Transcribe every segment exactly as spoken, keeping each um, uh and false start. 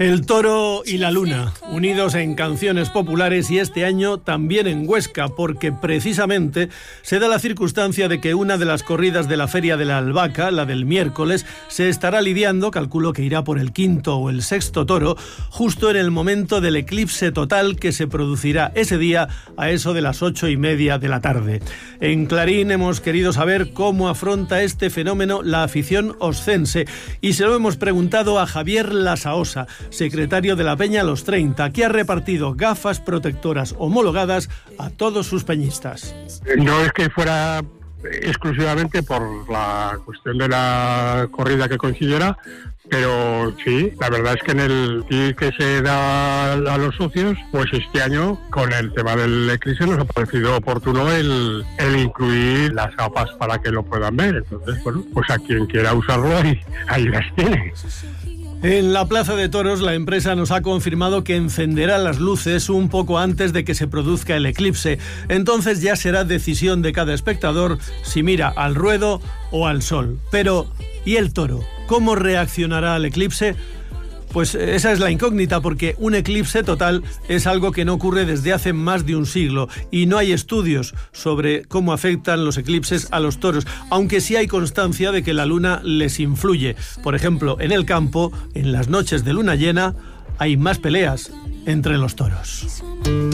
El toro y la luna, unidos en canciones populares y este año también en Huesca, porque precisamente se da la circunstancia de que una de las corridas de la Feria de la Albahaca, la del miércoles, se estará lidiando, calculo que irá por el quinto o el sexto toro, justo en el momento del eclipse total que se producirá ese día a eso de las ocho y media de la tarde. En Clarín hemos querido saber cómo afronta este fenómeno la afición oscense y se lo hemos preguntado a Javier Lasaosa, secretario de la Peña Los treinta, que ha repartido gafas protectoras homologadas a todos sus peñistas. No es que fuera exclusivamente por la cuestión de la corrida que coincidiera, pero sí, la verdad es que en el kit que se da a los socios, pues este año con el tema del eclipse nos ha parecido oportuno el, el incluir las gafas para que lo puedan ver. Entonces, bueno, pues a quien quiera usarlo ahí, ahí las tiene. En la Plaza de Toros, la empresa nos ha confirmado que encenderá las luces un poco antes de que se produzca el eclipse. Entonces ya será decisión de cada espectador si mira al ruedo o al sol. Pero, ¿y el toro? ¿Cómo reaccionará al eclipse? Pues esa es la incógnita, porque un eclipse total es algo que no ocurre desde hace más de un siglo y no hay estudios sobre cómo afectan los eclipses a los toros, aunque sí hay constancia de que la luna les influye. Por ejemplo, en el campo, en las noches de luna llena, hay más peleas entre los toros.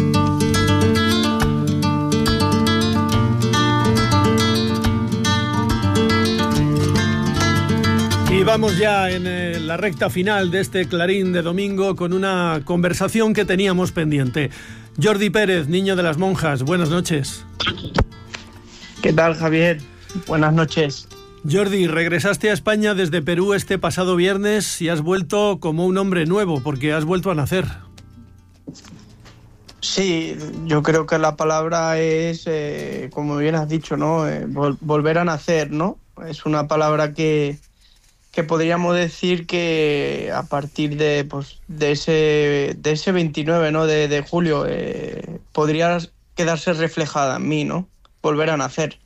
Y vamos ya en eh, la recta final de este Clarín de domingo con una conversación que teníamos pendiente. Jordi Pérez, niño de las monjas, buenas noches. ¿Qué tal, Javier? Buenas noches. Jordi, regresaste a España desde Perú este pasado viernes y has vuelto como un hombre nuevo, porque has vuelto a nacer. Sí, yo creo que la palabra es, eh, como bien has dicho, ¿no? Eh, vol- volver a nacer, ¿no? Es una palabra que... que podríamos decir que a partir de, pues, de ese de ese veintinueve, ¿no? de, de julio eh, podría quedarse reflejada en mí, ¿no? Volver a nacer.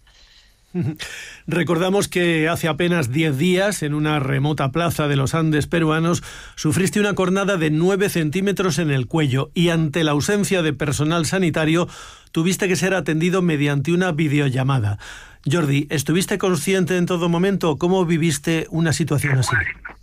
Recordamos que hace apenas diez días, en una remota plaza de los Andes peruanos, sufriste una cornada de nueve centímetros en el cuello y ante la ausencia de personal sanitario tuviste que ser atendido mediante una videollamada. Jordi, ¿estuviste consciente en todo momento? ¿Cómo viviste una situación así?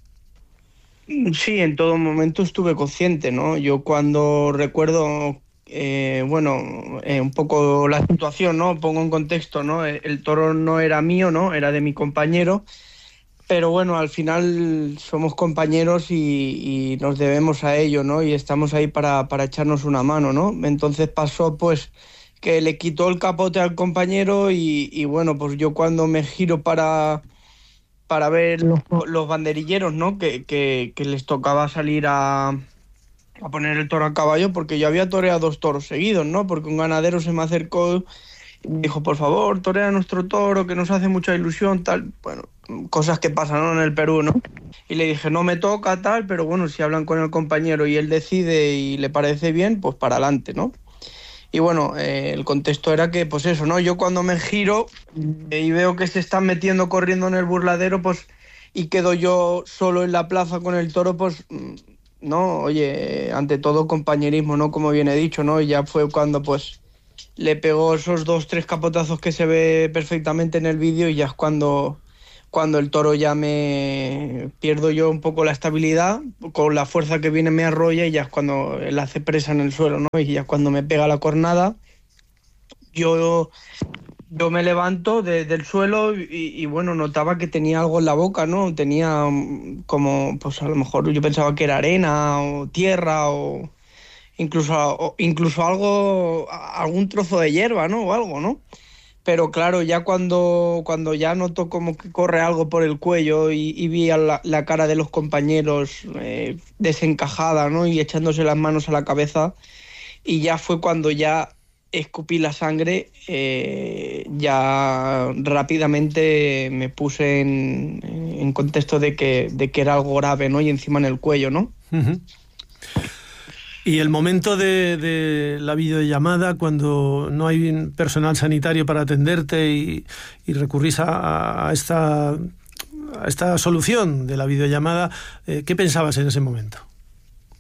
Sí, en todo momento estuve consciente, ¿no? Yo cuando recuerdo, eh, bueno, eh, un poco la situación, ¿no? Pongo en contexto, ¿no? El, el toro no era mío, ¿no? Era de mi compañero, pero bueno, al final somos compañeros y, y nos debemos a ello, ¿no? Y estamos ahí para, para echarnos una mano, ¿no? Entonces pasó, pues, que le quitó el capote al compañero y, y bueno, pues yo cuando me giro para, para ver los, los banderilleros, ¿no? Que, que, que les tocaba salir a, a poner el toro a caballo, porque yo había toreado dos toros seguidos, ¿no? Porque un ganadero se me acercó y me dijo, por favor, torea nuestro toro, que nos hace mucha ilusión, tal. Bueno, cosas que pasan, ¿no? En el Perú, ¿no? Y le dije, no me toca, tal, pero bueno, si hablan con el compañero y él decide y le parece bien, pues para adelante, ¿no? Y bueno, eh, el contexto era que, pues eso, ¿no? Yo cuando me giro eh, y veo que se están metiendo corriendo en el burladero, pues, y quedo yo solo en la plaza con el toro, pues, no, oye, ante todo compañerismo, ¿no? Como bien he dicho, ¿no? Y ya fue cuando, pues, le pegó esos dos, tres capotazos que se ve perfectamente en el vídeo y ya es cuando... cuando el toro ya me pierdo yo un poco la estabilidad, con la fuerza que viene me arrolla y ya es cuando él hace presa en el suelo, ¿no? Y ya cuando me pega la cornada, yo, yo me levanto de, del suelo y, y bueno, notaba que tenía algo en la boca, ¿no? Tenía como, pues a lo mejor yo pensaba que era arena o tierra o incluso, o incluso algo, algún trozo de hierba, ¿no? O algo, ¿no? Pero claro, ya cuando, cuando ya noto como que corre algo por el cuello y, y vi a la, la cara de los compañeros eh, desencajada, ¿no? Y echándose las manos a la cabeza, y ya fue cuando ya escupí la sangre, eh, ya rápidamente me puse en, en contexto de que, de que era algo grave, ¿no? Y encima en el cuello, ¿no? Uh-huh. Y el momento de, de la videollamada, cuando no hay personal sanitario para atenderte y, y recurrís a, a, esta, a esta solución de la videollamada, eh, ¿qué pensabas en ese momento?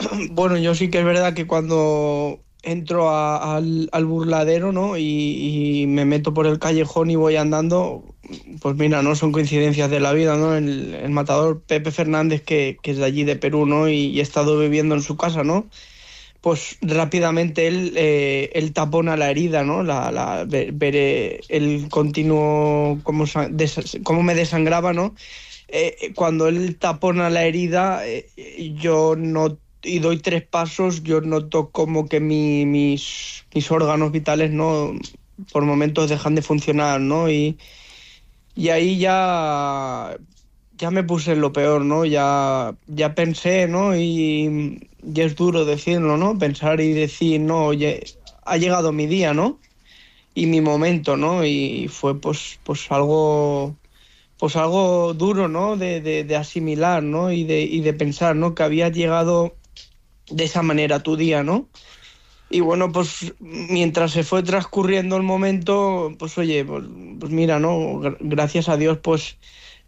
bueno, yo sí que es verdad que cuando entro a, al, al burladero, ¿no? Y, y me meto por el callejón y voy andando, pues mira, no son coincidencias de la vida, ¿no? El, el matador Pepe Fernández, que, que es de allí de Perú, ¿no? Y, y he estado viviendo en su casa, ¿no? Pues rápidamente él, eh, él tapona la herida, ¿no? La, la, ver, ver eh, el continuo, cómo, des, cómo me desangraba, ¿no? Eh, cuando él tapona la herida, eh, yo no y doy tres pasos, yo noto como que mi, mis, mis órganos vitales, ¿no? Por momentos dejan de funcionar, ¿no? Y, y ahí ya, ya me puse en lo peor, ¿no? Ya, ya pensé, ¿no? Y, y es duro decirlo, ¿no? Pensar y decir, no, oye, ha llegado mi día, ¿no? Y mi momento, ¿no? Y fue pues, pues algo... pues algo duro, ¿no? De, de, de asimilar, ¿no? Y de, y de pensar, ¿no? Que había llegado de esa manera tu día, ¿no? Y bueno, pues mientras se fue transcurriendo el momento, pues oye, pues, pues mira, ¿no? Gracias a Dios, pues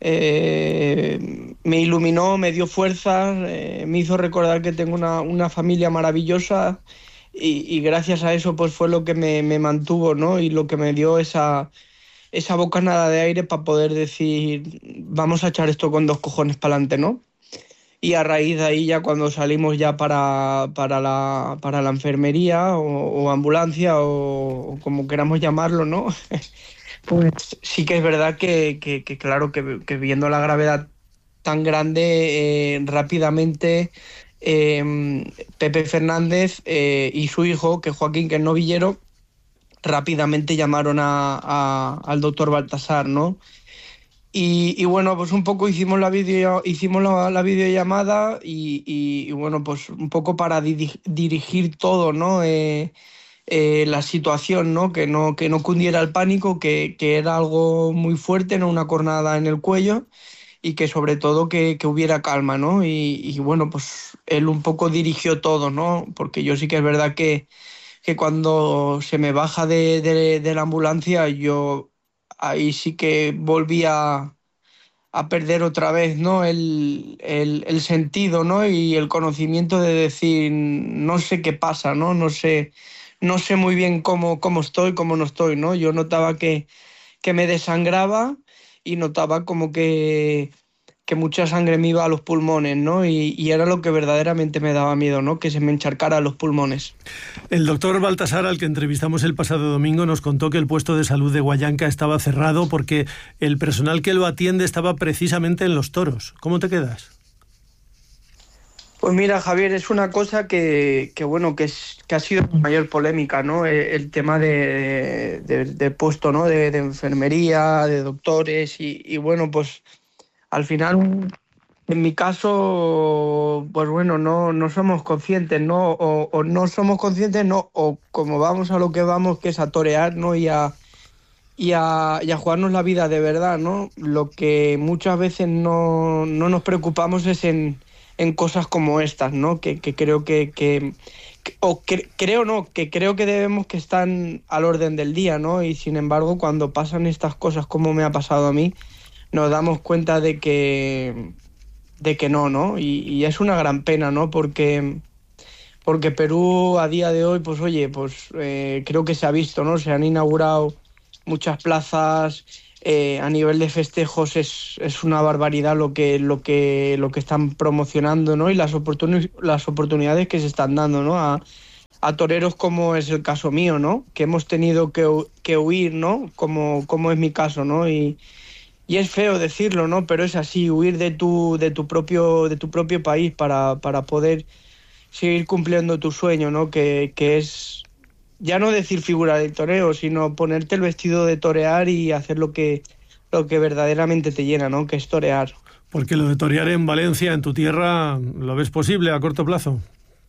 eh, me iluminó, me dio fuerzas, eh, me hizo recordar que tengo una, una familia maravillosa y, y gracias a eso, pues fue lo que me, me mantuvo, ¿no? Y lo que me dio esa... esa bocanada de aire para poder decir, vamos a echar esto con dos cojones para adelante, ¿no? Y a raíz de ahí ya cuando salimos ya para, para, la, para la enfermería o, o ambulancia o, o como queramos llamarlo, ¿no? Pues sí que es verdad que, que, que claro, que, que viendo la gravedad tan grande, eh, rápidamente eh, Pepe Fernández eh, y su hijo, que Joaquín, que es novillero, rápidamente llamaron a, a, al doctor Baltasar, ¿no? Y, y bueno, pues un poco hicimos la, video, hicimos la, la videollamada y, y, y bueno, pues un poco para di dirigir todo, ¿no? Eh, eh, la situación, ¿no? Que no, que no cundiera el pánico, que, que era algo muy fuerte, ¿no? Una cornada en el cuello y que sobre todo que, que hubiera calma, ¿no? Y, y bueno, pues él un poco dirigió todo, ¿no? Porque yo sí que es verdad que que cuando se me baja de, de, de la ambulancia, yo ahí sí que volví a, a perder otra vez, ¿no? El, el, el sentido, ¿no? Y el conocimiento de decir, no sé qué pasa, ¿no? No sé, no sé muy bien cómo, cómo estoy, cómo no estoy, ¿no? Yo notaba que, que me desangraba y notaba como que... que mucha sangre me iba a los pulmones, ¿no? Y, y era lo que verdaderamente me daba miedo, ¿no? Que se me encharcara los pulmones. El doctor Baltasar, al que entrevistamos el pasado domingo, nos contó que el puesto de salud de Guayanca estaba cerrado porque el personal que lo atiende estaba precisamente en los toros. ¿Cómo te quedas? Pues mira, Javier, es una cosa que, que bueno, que, es, que ha sido mayor polémica, ¿no? El, el tema de, de, de puesto, ¿no? De, de enfermería, de doctores y, y bueno, pues... Al final, en mi caso, pues bueno, no, no somos conscientes, ¿no? O, o no somos conscientes, no, o como vamos a lo que vamos, que es a torear, ¿no? Y a, y a, y a jugarnos la vida de verdad, ¿no? Lo que muchas veces no, no nos preocupamos es en, en cosas como estas, ¿no? Que, que creo que, que, que o que, creo no, que creo que debemos que están al orden del día, ¿no? Y sin embargo, cuando pasan estas cosas como me ha pasado a mí, nos damos cuenta de que de que no, ¿no? Y, y es una gran pena, ¿no? Porque, porque Perú a día de hoy, pues oye, pues eh, creo que se ha visto, ¿no? Se han inaugurado muchas plazas, eh, a nivel de festejos es, es una barbaridad lo que, lo que, lo que están promocionando, ¿no? Y las, oportun las oportunidades que se están dando, ¿no? A, a toreros como es el caso mío, ¿no? Que hemos tenido que, que huir, ¿no? Como, como es mi caso, ¿no? Y Y es feo decirlo, ¿no? Pero es así, huir de tu, de tu, propio, de tu propio país para, para poder seguir cumpliendo tu sueño, ¿no? Que, que es, ya no decir figura del toreo, sino ponerte el vestido de torear y hacer lo que, lo que verdaderamente te llena, ¿no? Que es torear. Porque lo de torear en Valencia, en tu tierra, ¿lo ves posible a corto plazo?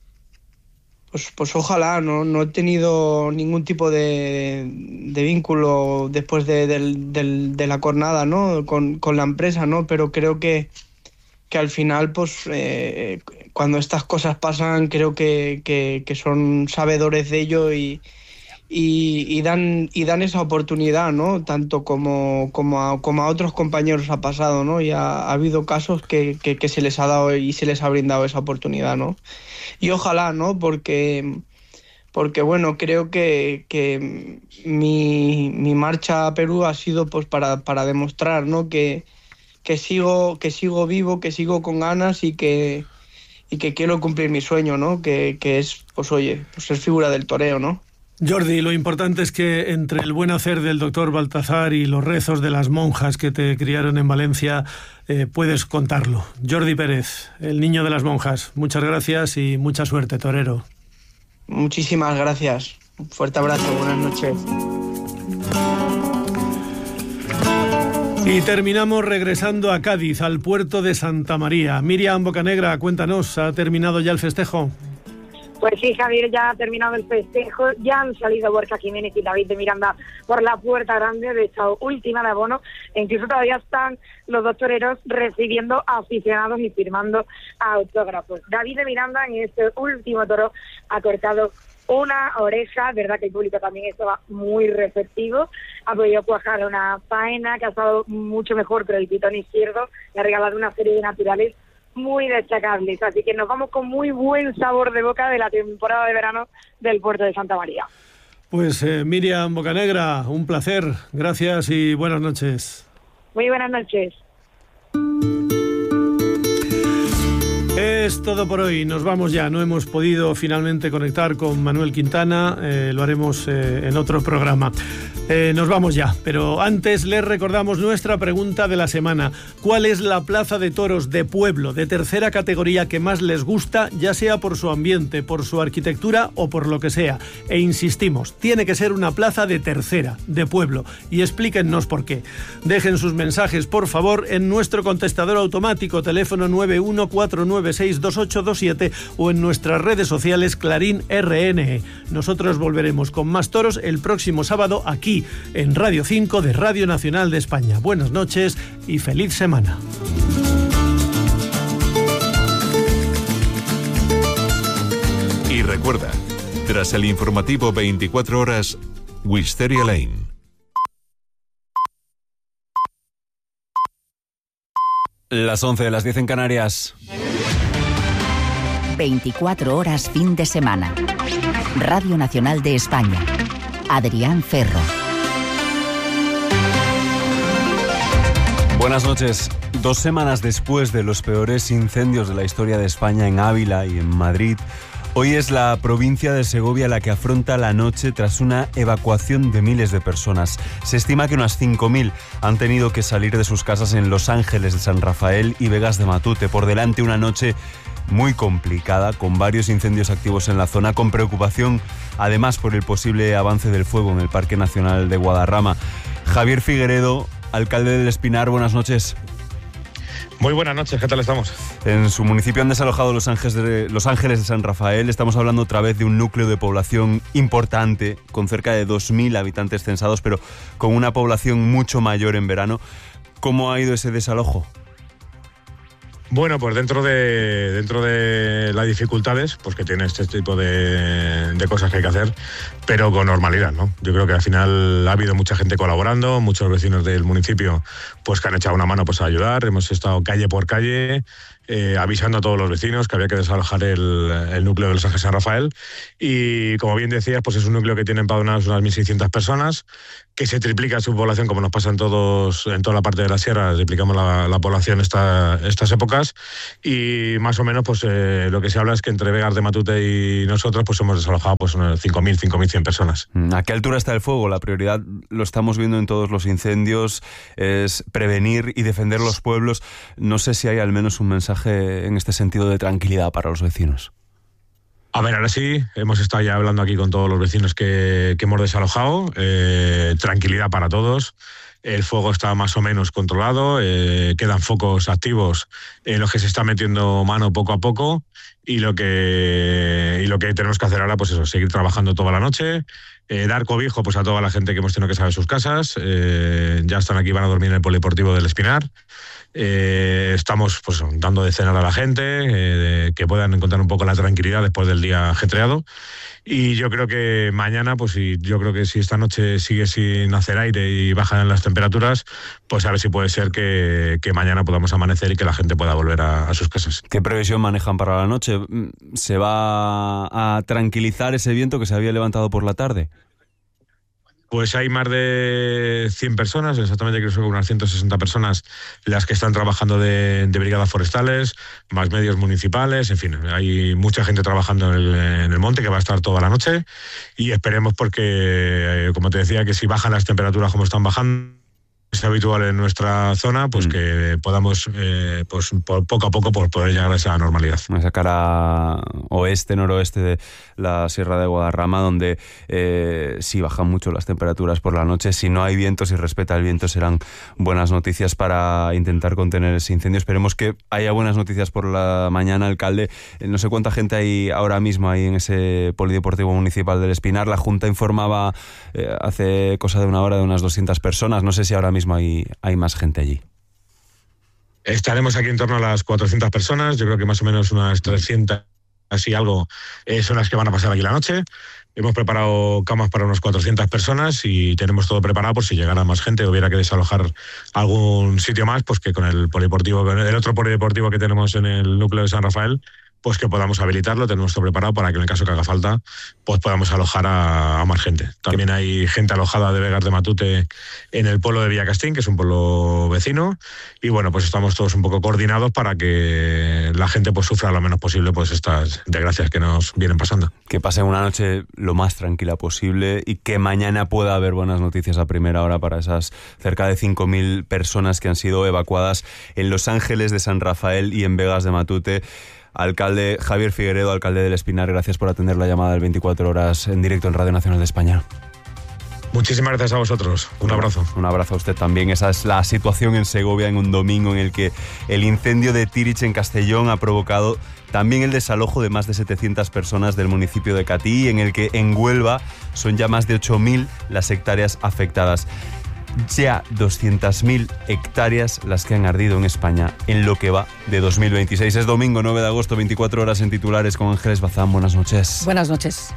Pues, pues ojalá, ¿no? No he tenido ningún tipo de, de vínculo después de, de, de, de la cornada, ¿no? Con, con la empresa, ¿no? Pero creo que, que al final, pues, eh, cuando estas cosas pasan, creo que, que, que son sabedores de ello y, y, y, dan, y dan esa oportunidad, ¿no? Tanto como, como, a, como a otros compañeros ha pasado, ¿no? Y ha, ha habido casos que, que, que se les ha dado y se les ha brindado esa oportunidad, ¿no? Y ojalá, ¿no? Porque... porque bueno, creo que, que mi, mi marcha a Perú ha sido pues para, para demostrar, ¿no? que, que, sigo, que sigo vivo, que sigo con ganas y que, y que quiero cumplir mi sueño, ¿no? Que, que es, pues oye, pues ser figura del toreo, ¿no? Jordi, lo importante es que entre el buen hacer del doctor Baltazar y los rezos de las monjas que te criaron en Valencia, eh, puedes contarlo. Jordi Pérez, el niño de las monjas, muchas gracias y mucha suerte, torero. Muchísimas gracias. Un fuerte abrazo, buenas noches. Y terminamos regresando a Cádiz, al puerto de Santa María. Miriam Bocanegra, cuéntanos, ¿ha terminado ya el festejo? Pues sí, Javier, ya ha terminado el festejo, ya han salido Borja Jiménez y David de Miranda por la puerta grande de esta última de abono, e incluso todavía están los dos toreros recibiendo a aficionados y firmando autógrafos. David de Miranda en este último toro ha cortado una oreja, verdad que el público también estaba muy receptivo, ha podido cuajar una faena que ha estado mucho mejor, pero el pitón izquierdo le ha regalado una serie de naturales muy destacables, así que nos vamos con muy buen sabor de boca de la temporada de verano del puerto de Santa María. Pues eh, Miriam Bocanegra, un placer, gracias y buenas noches. Muy buenas noches. Es todo por hoy, nos vamos ya, no hemos podido finalmente conectar con Manuel Quintana, eh, lo haremos eh, en otro programa. Eh, nos vamos ya, pero antes les recordamos nuestra pregunta de la semana. ¿Cuál es la plaza de toros de pueblo, de tercera categoría que más les gusta, ya sea por su ambiente, por su arquitectura o por lo que sea? E insistimos, tiene que ser una plaza de tercera, de pueblo, y explíquennos por qué. Dejen sus mensajes, por favor, en nuestro contestador automático, teléfono nueve uno cuatro nueve seis dos ocho dos siete o en nuestras redes sociales Clarín R N E. Nosotros volveremos con más toros el próximo sábado aquí en Radio cinco de Radio Nacional de España. Buenas noches y feliz semana. Y recuerda, tras el informativo veinticuatro horas, Wisteria Lane. Las once de las diez en Canarias. veinticuatro horas fin de semana. Radio Nacional de España. Adrián Ferro. Buenas noches. Dos semanas después de los peores incendios de la historia de España en Ávila y en Madrid, hoy es la provincia de Segovia la que afronta la noche tras una evacuación de miles de personas. Se estima que unas cinco mil han tenido que salir de sus casas en Los Ángeles de San Rafael y Vegas de Matute. Por delante una noche muy complicada, con varios incendios activos en la zona, con preocupación además por el posible avance del fuego en el Parque Nacional de Guadarrama. Javier Figueredo, alcalde del Espinar, buenas noches. Muy buenas noches, ¿qué tal estamos? En su municipio han desalojado Los Ángeles de, Los Ángeles de San Rafael. Estamos hablando otra vez de un núcleo de población importante, con cerca de dos mil habitantes censados, pero con una población mucho mayor en verano. ¿Cómo ha ido ese desalojo? Bueno, pues dentro de dentro de las dificultades, pues que tiene este tipo de, de cosas que hay que hacer, pero con normalidad, ¿no? Yo creo que al final ha habido mucha gente colaborando, muchos vecinos del municipio pues que han echado una mano pues a ayudar. Hemos estado calle por calle eh, avisando a todos los vecinos que había que desalojar el, el núcleo de Los Ángeles San Rafael, y como bien decías, pues es un núcleo que tiene empadronadas unas mil seiscientas personas, que se triplica su población, como nos pasa en todos en toda la parte de la sierra, triplicamos la, la población esta, estas épocas, y más o menos pues eh, lo que se habla es que entre Vegas de Matute y nosotros pues hemos desalojado pues unas cinco mil, cinco mil cien personas. ¿A qué altura está el fuego? La prioridad, lo estamos viendo en todos los incendios, es prevenir y defender los pueblos. No sé si hay al menos un mensaje en este sentido de tranquilidad para los vecinos. A ver, ahora sí, hemos estado ya hablando aquí con todos los vecinos que, que hemos desalojado. Eh, tranquilidad para todos. El fuego está más o menos controlado, eh, quedan focos activos en los que se está metiendo mano poco a poco, y lo que y lo que tenemos que hacer ahora pues eso, seguir trabajando toda la noche, Eh, dar cobijo pues a toda la gente que hemos tenido que salir de sus casas. Eh, ya están aquí, van a dormir en el Polideportivo del Espinar. Eh, estamos pues dando de cenar a la gente, eh, que puedan encontrar un poco la tranquilidad después del día ajetreado. Y yo creo que mañana, pues si, yo creo que si esta noche sigue sin hacer aire y bajan las temperaturas, pues a ver si puede ser que, que mañana podamos amanecer y que la gente pueda volver a, a sus casas. ¿Qué previsión manejan para la noche? ¿Se va a tranquilizar ese viento que se había levantado por la tarde? Pues hay más de cien personas, exactamente creo que unas ciento sesenta personas las que están trabajando de, de brigadas forestales, más medios municipales, en fin, hay mucha gente trabajando en el, en el monte que va a estar toda la noche y esperemos porque, como te decía, que si bajan las temperaturas como están bajando, es habitual en nuestra zona, pues mm. que podamos eh, pues por poco a poco por poder llegar a esa normalidad. Esa cara oeste, noroeste de la Sierra de Guadarrama, donde eh, sí bajan mucho las temperaturas por la noche. Si no hay viento, si respeta el viento, serán buenas noticias para intentar contener ese incendio. Esperemos que haya buenas noticias por la mañana, alcalde. No sé cuánta gente hay ahora mismo ahí en ese Polideportivo Municipal del Espinar. La Junta informaba eh, hace cosa de una hora de unas doscientas personas. No sé si ahora mismo mismo hay, hay más gente allí. Estaremos aquí en torno a las cuatrocientas personas, yo creo que más o menos unas trescientas, así algo, eh, son las que van a pasar aquí la noche. Hemos preparado camas para unas cuatrocientas personas y tenemos todo preparado por si llegara más gente o hubiera que desalojar algún sitio más, pues que con el polideportivo, el otro polideportivo que tenemos en el núcleo de San Rafael, pues que podamos habilitarlo, tenemos todo preparado para que en el caso que haga falta, pues podamos alojar a, a más gente. También hay gente alojada de Begas de Matute en el pueblo de Villacastín, que es un pueblo vecino, y bueno, pues estamos todos un poco coordinados para que la gente pues sufra lo menos posible pues estas desgracias que nos vienen pasando. Que pasen una noche lo más tranquila posible y que mañana pueda haber buenas noticias a primera hora para esas cerca de cinco mil personas que han sido evacuadas en Los Ángeles de San Rafael y en Begas de Matute. Alcalde Javier Figueredo, alcalde del Espinar, gracias por atender la llamada del veinticuatro horas en directo en Radio Nacional de España. Muchísimas gracias a vosotros. Un abrazo. Un abrazo a usted también. Esa es la situación en Segovia en un domingo en el que el incendio de Tirich en Castellón ha provocado también el desalojo de más de setecientas personas del municipio de Catí, en el que en Huelva son ya más de ocho mil las hectáreas afectadas. Ya doscientas mil hectáreas las que han ardido en España en lo que va de dos mil veintiséis. Es domingo nueve de agosto, veinticuatro horas en titulares con Ángeles Bazán. Buenas noches. Buenas noches.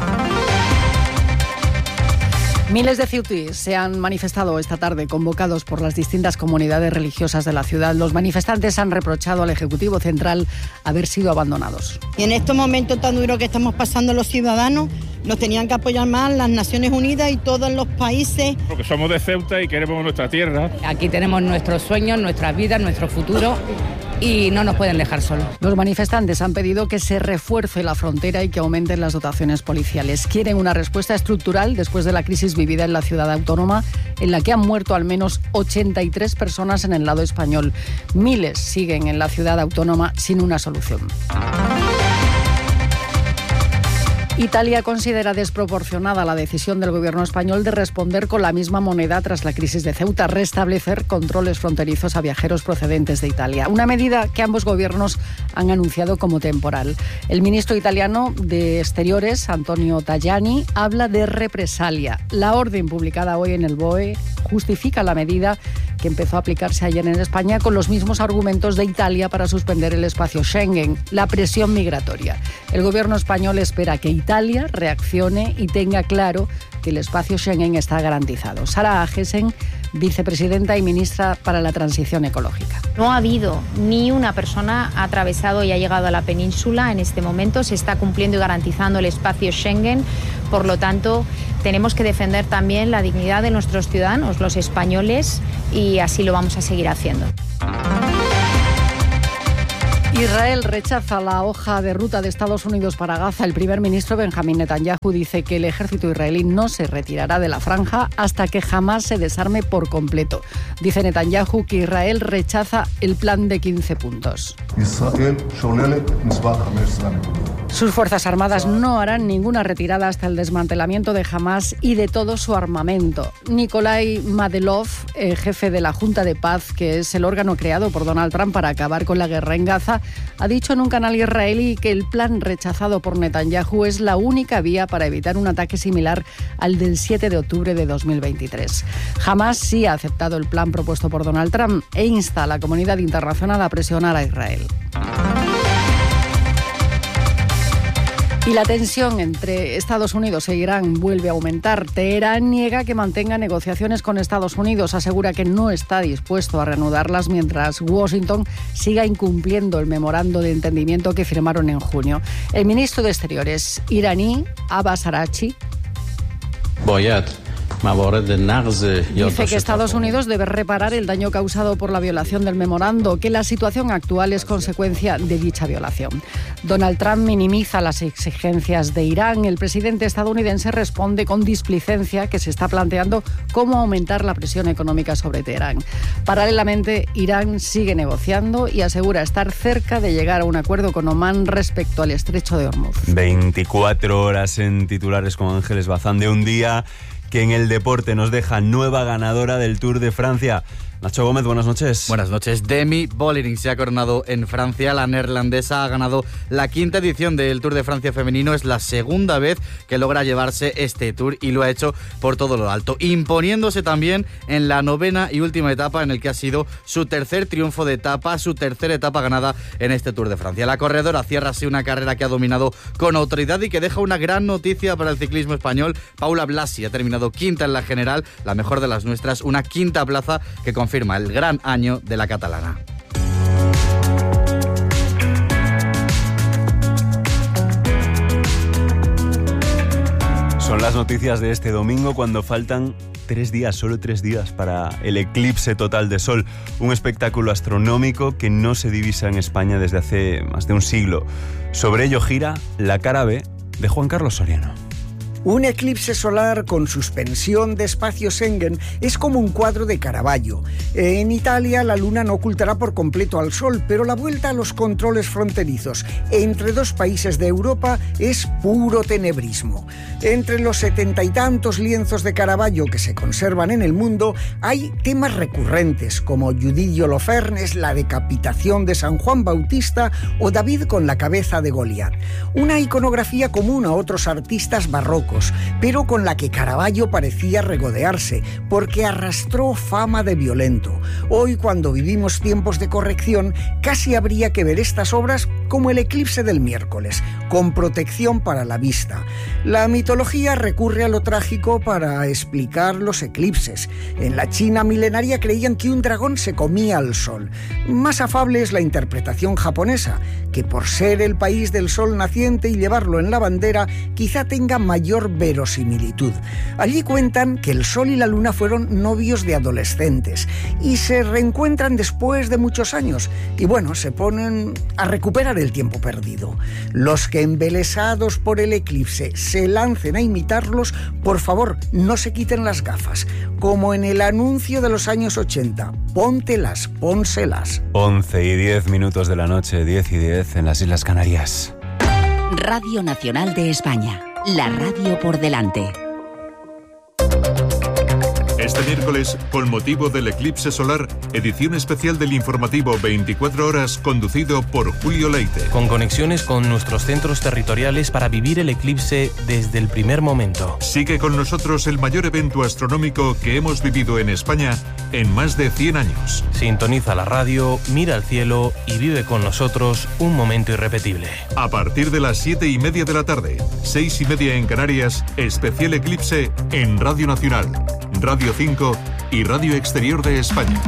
Miles de ciutis se han manifestado esta tarde, convocados por las distintas comunidades religiosas de la ciudad. Los manifestantes han reprochado al Ejecutivo Central haber sido abandonados. Y en estos momentos tan duros que estamos pasando los ciudadanos, nos tenían que apoyar más las Naciones Unidas y todos los países. Porque somos de Ceuta y queremos nuestra tierra. Aquí tenemos nuestros sueños, nuestras vidas, nuestro futuro. Y no nos pueden dejar solos. Los manifestantes han pedido que se refuerce la frontera y que aumenten las dotaciones policiales. Quieren una respuesta estructural después de la crisis vivida en la ciudad autónoma, en la que han muerto al menos ochenta y tres personas en el lado español. Miles siguen en la ciudad autónoma sin una solución. Italia considera desproporcionada la decisión del gobierno español de responder con la misma moneda tras la crisis de Ceuta, restablecer controles fronterizos a viajeros procedentes de Italia. Una medida que ambos gobiernos han anunciado como temporal. El ministro italiano de Exteriores, Antonio Tajani, habla de represalia. La orden publicada hoy en el B O E justifica la medida que empezó a aplicarse ayer en España con los mismos argumentos de Italia para suspender el espacio Schengen, la presión migratoria. El gobierno español espera que Italia reaccione y tenga claro que el espacio Schengen está garantizado. Sara Agesen, vicepresidenta y ministra para la Transición Ecológica. No ha habido ni una persona ha atravesado y ha llegado a la península en este momento. Se está cumpliendo y garantizando el espacio Schengen. Por lo tanto, tenemos que defender también la dignidad de nuestros ciudadanos, los españoles, y así lo vamos a seguir haciendo. Israel rechaza la hoja de ruta de Estados Unidos para Gaza. El primer ministro Benjamín Netanyahu dice que el ejército israelí no se retirará de la franja hasta que jamás se desarme por completo. Dice Netanyahu que Israel rechaza el plan de quince puntos. Sus fuerzas armadas no harán ninguna retirada hasta el desmantelamiento de Hamás y de todo su armamento. Nikolai Madelov, eh, jefe de la Junta de Paz, que es el órgano creado por Donald Trump para acabar con la guerra en Gaza, ha dicho en un canal israelí que el plan rechazado por Netanyahu es la única vía para evitar un ataque similar al del siete de octubre de dos mil veintitrés. Hamás sí ha aceptado el plan propuesto por Donald Trump e insta a la comunidad internacional a presionar a Israel. Y la tensión entre Estados Unidos e Irán vuelve a aumentar. Teherán niega que mantenga negociaciones con Estados Unidos, asegura que no está dispuesto a reanudarlas mientras Washington siga incumpliendo el memorando de entendimiento que firmaron en junio. El ministro de Exteriores iraní, Abbas Araghchi, dice que Estados Unidos debe reparar el daño causado por la violación del memorando, que la situación actual es consecuencia de dicha violación. Donald Trump minimiza las exigencias de Irán. El presidente estadounidense responde con displicencia que se está planteando cómo aumentar la presión económica sobre Teherán. Paralelamente, Irán sigue negociando y asegura estar cerca de llegar a un acuerdo con Omán respecto al estrecho de Hormuz. veinticuatro horas en titulares con Ángeles Bazán de un día que en el deporte nos deja nueva ganadora del Tour de Francia. Nacho Gómez, buenas noches. Buenas noches. Demi Vollering se ha coronado en Francia. La neerlandesa ha ganado la quinta edición del Tour de Francia femenino. Es la segunda vez que logra llevarse este Tour y lo ha hecho por todo lo alto, imponiéndose también en la novena y última etapa, en el que ha sido su tercer triunfo de etapa, su tercera etapa ganada en este Tour de Francia. La corredora cierra así una carrera que ha dominado con autoridad y que deja una gran noticia para el ciclismo español. Paula Blasi ha terminado quinta en la general, la mejor de las nuestras, una quinta plaza que confirma confirma el gran año de la catalana. Son las noticias de este domingo cuando faltan tres días, solo tres días para el eclipse total de sol. Un espectáculo astronómico que no se divisa en España desde hace más de un siglo. Sobre ello gira La cara B de Juan Carlos Soriano. Un eclipse solar con suspensión de espacio Schengen es como un cuadro de Caravaggio. En Italia la luna no ocultará por completo al sol, pero la vuelta a los controles fronterizos entre dos países de Europa es puro tenebrismo. Entre los setenta y tantos lienzos de Caravaggio que se conservan en el mundo hay temas recurrentes como Judith y Holofernes, la decapitación de San Juan Bautista o David con la cabeza de Goliat. Una iconografía común a otros artistas barrocos, pero con la que Caravaggio parecía regodearse, porque arrastró fama de violento. Hoy, cuando vivimos tiempos de corrección, casi habría que ver estas obras como el eclipse del miércoles, con protección para la vista. La mitología recurre a lo trágico para explicar los eclipses. En la China milenaria creían que un dragón se comía al sol. Más afable es la interpretación japonesa, que por ser el país del sol naciente y llevarlo en la bandera, quizá tenga mayor verosimilitud. Allí cuentan que el sol y la luna fueron novios de adolescentes y se reencuentran después de muchos años y bueno, se ponen a recuperar el tiempo perdido. Los que embelesados por el eclipse se lancen a imitarlos, por favor, no se quiten las gafas, como en el anuncio de los años ochenta. Póntelas, pónselas. once y diez minutos de la noche, diez y diez en las Islas Canarias. Radio Nacional de España. La radio por delante. Este miércoles, con motivo del eclipse solar, edición especial del informativo veinticuatro horas conducido por Julio Leite. Con conexiones con nuestros centros territoriales para vivir el eclipse desde el primer momento. Sigue con nosotros el mayor evento astronómico que hemos vivido en España en más de cien años. Sintoniza la radio, mira al cielo y vive con nosotros un momento irrepetible. A partir de las siete y media de la tarde, seis y media en Canarias, especial eclipse en Radio Nacional, Radio cinco y Radio Exterior de España.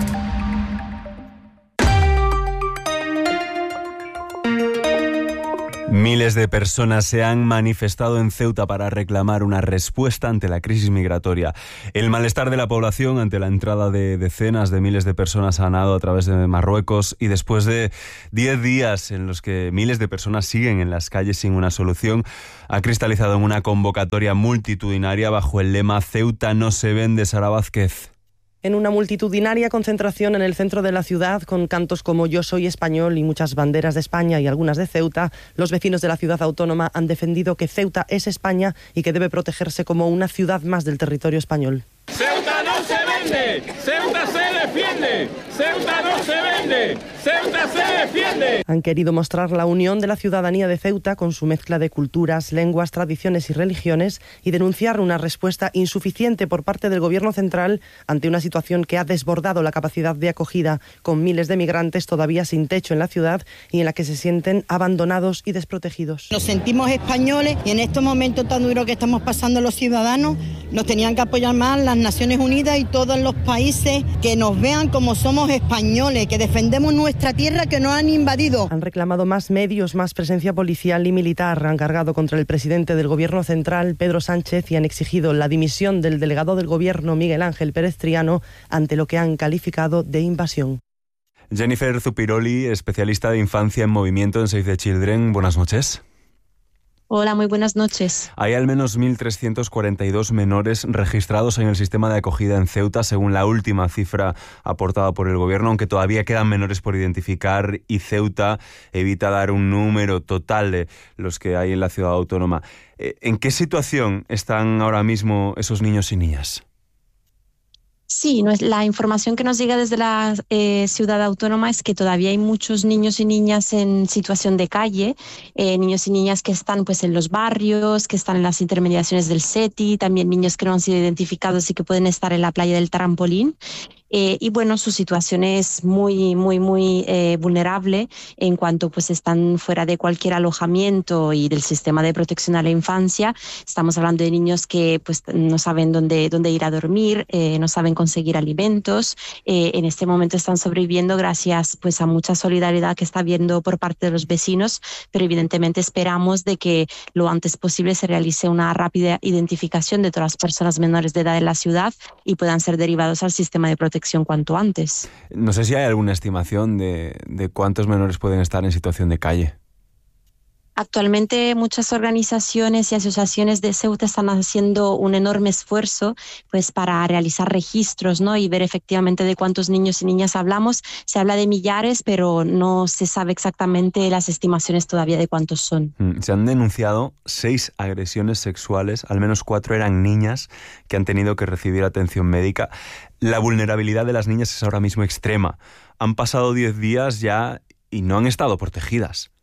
Miles de personas se han manifestado en Ceuta para reclamar una respuesta ante la crisis migratoria. El malestar de la población ante la entrada de decenas de miles de personas a nado a través de Marruecos y después de diez días en los que miles de personas siguen en las calles sin una solución, ha cristalizado en una convocatoria multitudinaria bajo el lema Ceuta no se vende, Sara Vázquez. En una multitudinaria concentración en el centro de la ciudad, con cantos como Yo soy español y muchas banderas de España y algunas de Ceuta, los vecinos de la ciudad autónoma han defendido que Ceuta es España y que debe protegerse como una ciudad más del territorio español. ¡Ceuta no se vende! vende, Ceuta se defiende, Ceuta no se vende, Ceuta se defiende. Han querido mostrar la unión de la ciudadanía de Ceuta con su mezcla de culturas, lenguas, tradiciones y religiones y denunciar una respuesta insuficiente por parte del Gobierno central ante una situación que ha desbordado la capacidad de acogida, con miles de migrantes todavía sin techo en la ciudad y en la que se sienten abandonados y desprotegidos. Nos sentimos españoles y en estos momentos tan duros que estamos pasando los ciudadanos, nos tenían que apoyar más las Naciones Unidas y todos los países que nos vean como somos españoles, que defendemos nuestra tierra que nos han invadido. Han reclamado más medios, más presencia policial y militar, han cargado contra el presidente del Gobierno central, Pedro Sánchez, y han exigido la dimisión del delegado del Gobierno, Miguel Ángel Pérez Triano, ante lo que han calificado de invasión. Jennifer Zupiroli, especialista de infancia en movimiento en Save the Children. Buenas noches. Hola, muy buenas noches. Hay al menos mil trescientos cuarenta y dos menores registrados en el sistema de acogida en Ceuta, según la última cifra aportada por el Gobierno, aunque todavía quedan menores por identificar y Ceuta evita dar un número total de los que hay en la ciudad autónoma. ¿En qué situación están ahora mismo esos niños y niñas? Sí, no es, la información que nos llega desde la eh, ciudad autónoma es que todavía hay muchos niños y niñas en situación de calle, eh, niños y niñas que están pues en los barrios, que están en las intermediaciones del SETI, también niños que no han sido identificados y que pueden estar en la playa del Trampolín. Eh, y bueno, su situación es muy, muy, muy eh, vulnerable en cuanto pues están fuera de cualquier alojamiento y del sistema de protección a la infancia. Estamos hablando de niños que pues no saben dónde, dónde ir a dormir, eh, no saben conseguir alimentos. Eh, en este momento están sobreviviendo gracias pues a mucha solidaridad que está habiendo por parte de los vecinos, pero evidentemente esperamos de que lo antes posible se realice una rápida identificación de todas las personas menores de edad en la ciudad y puedan ser derivados al sistema de protección cuanto antes. No sé si hay alguna estimación de, de cuántos menores pueden estar en situación de calle. Actualmente muchas organizaciones y asociaciones de Ceuta están haciendo un enorme esfuerzo pues, para realizar registros, ¿no? Y ver efectivamente de cuántos niños y niñas hablamos. Se habla de millares, pero no se sabe exactamente las estimaciones todavía de cuántos son. Se han denunciado seis agresiones sexuales, al menos cuatro eran niñas que han tenido que recibir atención médica. La vulnerabilidad de las niñas es ahora mismo extrema. Han pasado diez días ya y no han estado protegidas.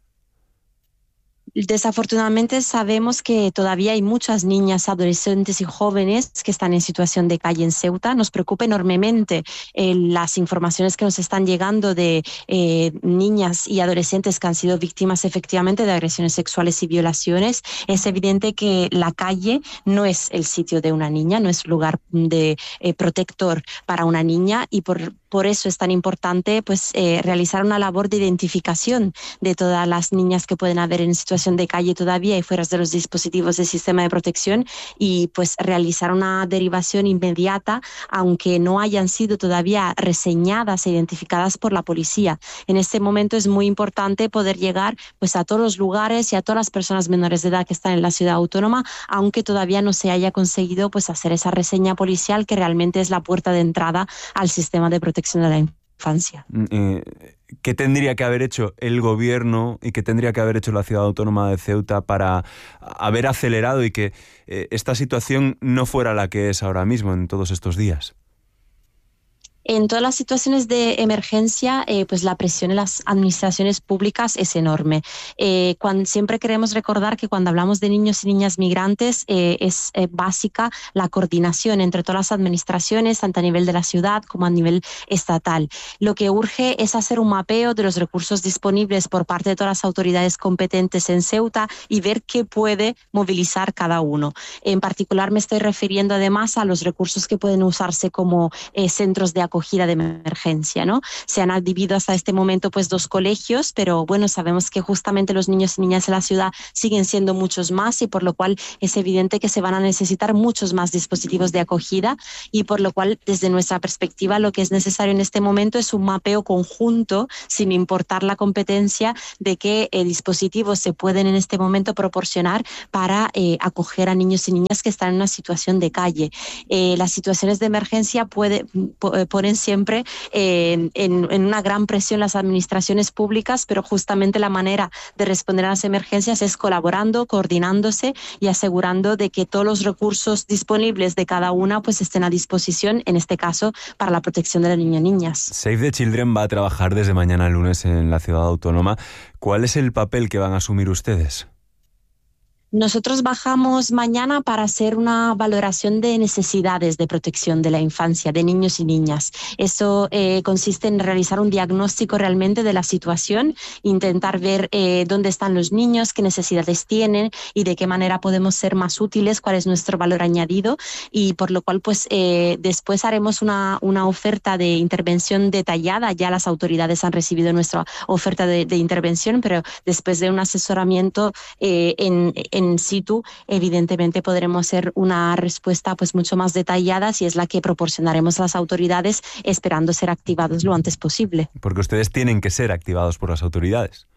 Desafortunadamente sabemos que todavía hay muchas niñas, adolescentes y jóvenes que están en situación de calle en Ceuta. Nos preocupa enormemente eh, las informaciones que nos están llegando de eh, niñas y adolescentes que han sido víctimas efectivamente de agresiones sexuales y violaciones. Es evidente que la calle no es el sitio de una niña, no es lugar de eh, protector para una niña y por Por eso es tan importante pues, eh, realizar una labor de identificación de todas las niñas que pueden haber en situación de calle todavía y fuera de los dispositivos del sistema de protección y pues, realizar una derivación inmediata, aunque no hayan sido todavía reseñadas e identificadas por la policía. En este momento es muy importante poder llegar pues, a todos los lugares y a todas las personas menores de edad que están en la ciudad autónoma, aunque todavía no se haya conseguido pues, hacer esa reseña policial que realmente es la puerta de entrada al sistema de protección de la infancia. Eh, ¿Qué tendría que haber hecho el gobierno y qué tendría que haber hecho la ciudad autónoma de Ceuta para haber acelerado y que eh, esta situación no fuera la que es ahora mismo en todos estos días? En todas las situaciones de emergencia, eh, pues la presión en las administraciones públicas es enorme. Eh, cuando, siempre queremos recordar que cuando hablamos de niños y niñas migrantes eh, es eh, básica la coordinación entre todas las administraciones, tanto a nivel de la ciudad como a nivel estatal. Lo que urge es hacer un mapeo de los recursos disponibles por parte de todas las autoridades competentes en Ceuta y ver qué puede movilizar cada uno. En particular me estoy refiriendo además a los recursos que pueden usarse como eh, centros de acogida de emergencia, ¿no? Se han dividido hasta este momento pues dos colegios, pero bueno, sabemos que justamente los niños y niñas en la ciudad siguen siendo muchos más y por lo cual es evidente que se van a necesitar muchos más dispositivos de acogida y por lo cual desde nuestra perspectiva lo que es necesario en este momento es un mapeo conjunto sin importar la competencia de qué eh, dispositivos se pueden en este momento proporcionar para eh, acoger a niños y niñas que están en una situación de calle. Eh, las situaciones de emergencia puede, po, ponen ponen siempre eh, en, en una gran presión las administraciones públicas, pero justamente la manera de responder a las emergencias es colaborando, coordinándose y asegurando de que todos los recursos disponibles de cada una pues estén a disposición, en este caso, para la protección de los niños y niñas. Save the Children va a trabajar desde mañana lunes en la ciudad autónoma. ¿Cuál es el papel que van a asumir ustedes? Nosotros bajamos mañana para hacer una valoración de necesidades de protección de la infancia, de niños y niñas. Eso eh, consiste en realizar un diagnóstico realmente de la situación, intentar ver eh, dónde están los niños, qué necesidades tienen y de qué manera podemos ser más útiles, cuál es nuestro valor añadido, y por lo cual pues eh, después haremos una, una oferta de intervención detallada. Ya las autoridades han recibido nuestra oferta de, de intervención, pero después de un asesoramiento eh, en en situ, evidentemente podremos hacer una respuesta pues mucho más detallada, si es la que proporcionaremos a las autoridades, esperando ser activados lo antes posible. Porque ustedes tienen que ser activados por las autoridades.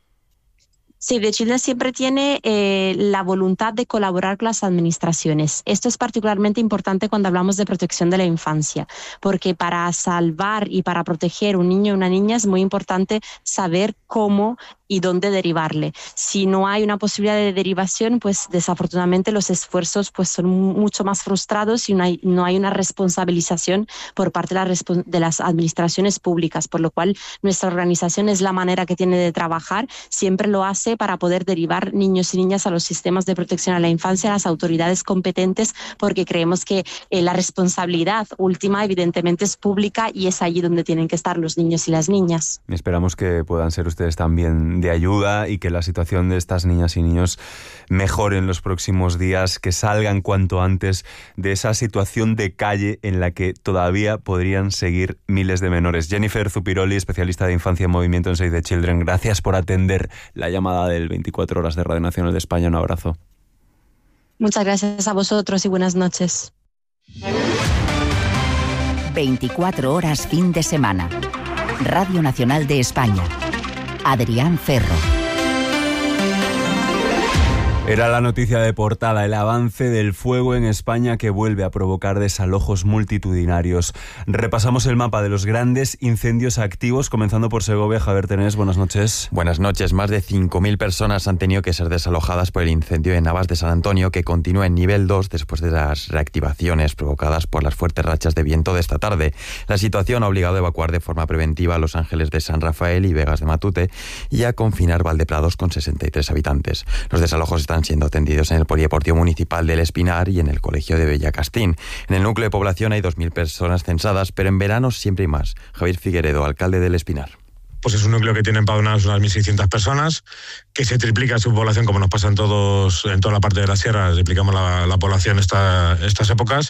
Save the Children siempre tiene eh, la voluntad de colaborar con las administraciones. Esto es particularmente importante cuando hablamos de protección de la infancia, porque para salvar y para proteger un niño y una niña es muy importante saber cómo y dónde derivarle. Si no hay una posibilidad de derivación, pues desafortunadamente los esfuerzos pues son mucho más frustrados y no hay, no hay una responsabilización por parte de, la, de las administraciones públicas, por lo cual nuestra organización es la manera que tiene de trabajar, siempre lo hace para poder derivar niños y niñas a los sistemas de protección a la infancia, a las autoridades competentes, porque creemos que eh, la responsabilidad última evidentemente es pública y es allí donde tienen que estar los niños y las niñas. Esperamos que puedan ser ustedes también de ayuda y que la situación de estas niñas y niños mejore en los próximos días, que salgan cuanto antes de esa situación de calle en la que todavía podrían seguir miles de menores. Jennifer Zupiroli, especialista de infancia en movimiento en Save the Children, gracias por atender la llamada del veinticuatro horas de Radio Nacional de España. Un abrazo. Muchas gracias a vosotros y buenas noches. veinticuatro horas fin de semana. Radio Nacional de España. Adrián Ferro. Era la noticia de portada, el avance del fuego en España que vuelve a provocar desalojos multitudinarios. Repasamos el mapa de los grandes incendios activos, comenzando por Segovia. Javier Tenés, buenas noches. Buenas noches. Más de cinco mil personas han tenido que ser desalojadas por el incendio de Navas de San Antonio, que continúa en nivel dos después de las reactivaciones provocadas por las fuertes rachas de viento de esta tarde. La situación ha obligado a evacuar de forma preventiva a Los Ángeles de San Rafael y Vegas de Matute y a confinar Valdeprados con sesenta y tres habitantes. Los desalojos están siendo atendidos en el Polideportivo Municipal del Espinar y en el Colegio de Bellacastín. En el núcleo de población hay dos mil personas censadas, pero en verano siempre hay más. Javier Figueredo, alcalde del Espinar. Pues es un núcleo que tiene empadronadas unas mil seiscientas personas, que se triplica su población, como nos pasa en, todos, en toda la parte de la sierra, triplicamos la, la población esta, estas épocas,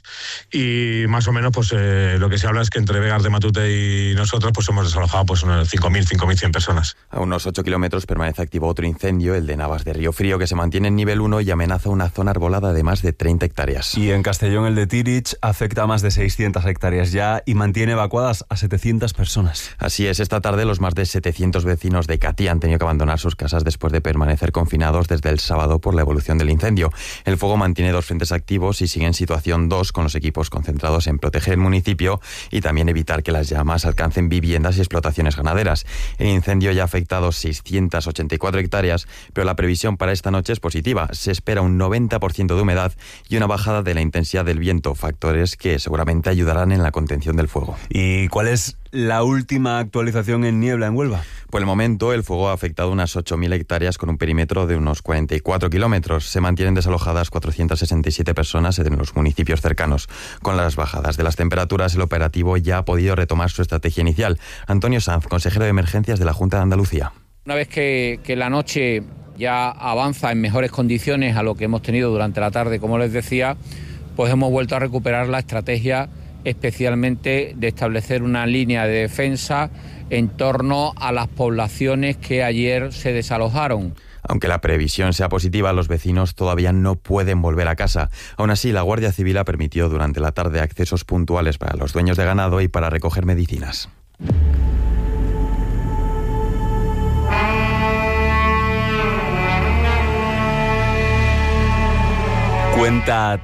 y más o menos pues eh, lo que se habla es que entre Vegas de Matute y nosotros pues hemos desalojado pues unas cinco mil, cinco mil cien personas. A unos ocho kilómetros permanece activo otro incendio, el de Navas de Río Frío, que se mantiene en nivel uno y amenaza una zona arbolada de más de treinta hectáreas. Y en Castellón el de Tirich afecta a más de seiscientas hectáreas ya y mantiene evacuadas a setecientas personas. Así es, esta tarde los más de setecientos vecinos de Catí han tenido que abandonar sus casas después de permanecer confinados desde el sábado por la evolución del incendio. El fuego mantiene dos frentes activos y sigue en situación dos, con los equipos concentrados en proteger el municipio y también evitar que las llamas alcancen viviendas y explotaciones ganaderas. El incendio ya ha afectado seiscientas ochenta y cuatro hectáreas, pero la previsión para esta noche es positiva. Se espera un noventa por ciento de humedad y una bajada de la intensidad del viento, factores que seguramente ayudarán en la contención del fuego. ¿Y cuál es la última actualización en niebla en Huelva? Por el momento, el fuego ha afectado unas ocho mil hectáreas con un perímetro de unos cuarenta y cuatro kilómetros. Se mantienen desalojadas cuatrocientas sesenta y siete personas en los municipios cercanos. Con las bajadas de las temperaturas, el operativo ya ha podido retomar su estrategia inicial. Antonio Sanz, consejero de Emergencias de la Junta de Andalucía. Una vez que, que la noche ya avanza en mejores condiciones a lo que hemos tenido durante la tarde, como les decía, pues hemos vuelto a recuperar la estrategia, especialmente de establecer una línea de defensa en torno a las poblaciones que ayer se desalojaron. Aunque la previsión sea positiva, los vecinos todavía no pueden volver a casa. Aún así, la Guardia Civil ha permitido durante la tarde accesos puntuales para los dueños de ganado y para recoger medicinas. Cuenta